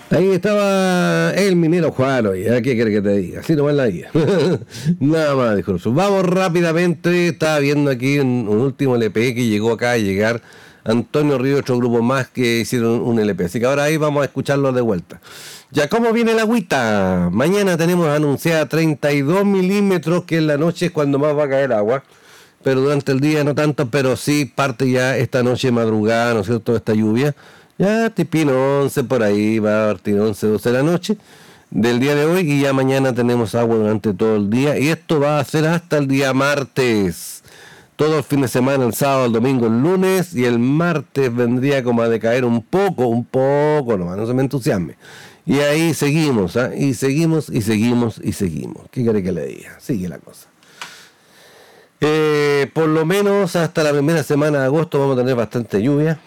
Ahí estaba el minero Juan, oye, ¿qué quiere que te diga? Así nomás la diga. Nada más, dijo. Vamos rápidamente, estaba viendo aquí un último LP que llegó acá a llegar. Antonio Río, otro grupo más que hicieron un LP. Así que ahora ahí vamos a escucharlo de vuelta. Ya, ¿cómo viene la agüita? Mañana tenemos anunciada 32 milímetros, que en la noche es cuando más va a caer agua. Pero durante el día no tanto, pero sí parte ya esta noche madrugada, ¿no es cierto?, esta lluvia. Ya tipino 11 por ahí, va a partir 11, 12 de la noche del día de hoy, y ya mañana tenemos agua durante todo el día, y esto va a ser hasta el día martes. Todo el fin de semana, el sábado, el domingo, el lunes, y el martes vendría como a decaer un poco nomás, no se me entusiasme. Y ahí seguimos, ¿eh? Y seguimos. ¿Qué quiere que le diga? Sigue la cosa. Por lo menos hasta la primera semana de agosto vamos a tener bastante lluvia.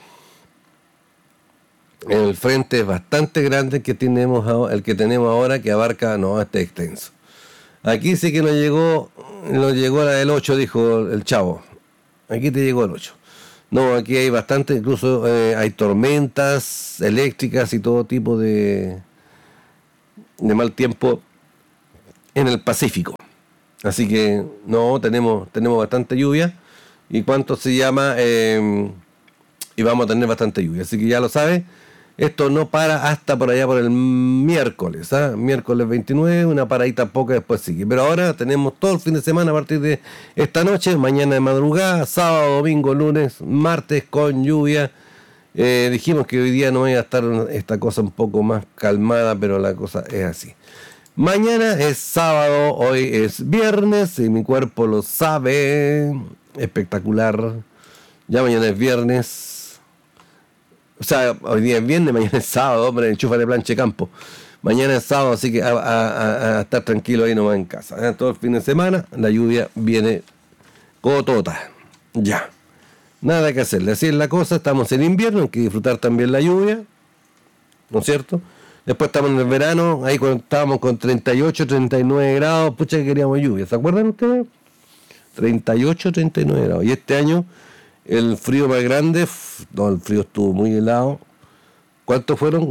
El frente es bastante grande el que tenemos ahora, que abarca, no, este extenso. Aquí sí que nos llegó la del 8, dijo el chavo. Aquí te llegó el 8. No, aquí hay bastante, incluso hay tormentas eléctricas y todo tipo de mal tiempo en el Pacífico. Así que no, tenemos bastante lluvia. ¿Y cuánto se llama? Y vamos a tener bastante lluvia. Así que ya lo sabes. Esto no para hasta por allá por el miércoles, ¿eh? Miércoles 29, una paradita poca, después sigue. Pero ahora tenemos todo el fin de semana a partir de esta noche, mañana de madrugada, sábado, domingo, lunes, martes con lluvia. Dijimos que hoy día no iba a estar esta cosa un poco más calmada, pero la cosa es así. Mañana es sábado, hoy es viernes y mi cuerpo lo sabe. Espectacular. Ya mañana es viernes. O sea, hoy día es viernes, mañana es sábado, hombre, enchufa de planche campo. Mañana es sábado, así que a estar tranquilo ahí nomás en casa. Todo el fin de semana, la lluvia viene cotota. Ya. Nada que hacerle. Así es la cosa, estamos en invierno, hay que disfrutar también la lluvia, ¿no es cierto? Después estamos en el verano, ahí cuando estábamos con 38, 39 grados, pucha que queríamos lluvia. ¿Se acuerdan ustedes? 38, 39 grados. Y este año el frío más grande, no, el frío estuvo muy helado. ¿Cuántos fueron?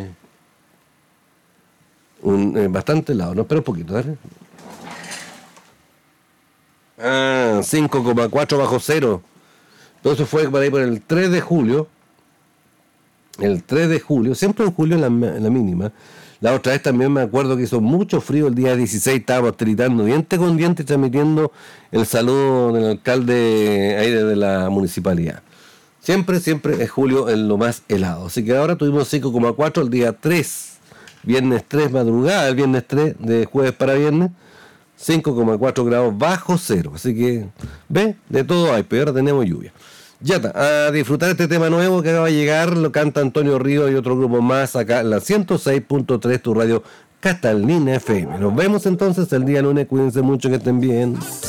Bastante helado, no, espera un poquito, ¿verdad? 5,4 bajo cero. Entonces fue por ahí por el 3 de julio. El 3 de julio, siempre en julio en la mínima. La otra vez también me acuerdo que hizo mucho frío el día 16, estábamos tiritando diente con diente transmitiendo el saludo del alcalde ahí de la municipalidad. Siempre es julio en lo más helado. Así que ahora tuvimos 5,4 el día 3, viernes 3 madrugada, el viernes 3 de jueves para viernes, 5,4 grados bajo cero. Así que, ve, de todo hay, pero ahora tenemos lluvia. Ya está, a disfrutar este tema nuevo que acaba de llegar, lo canta Antonio Ríos y otro grupo más acá en la 106.3, tu radio Catalina FM. Nos vemos entonces el día lunes, cuídense mucho, que estén bien.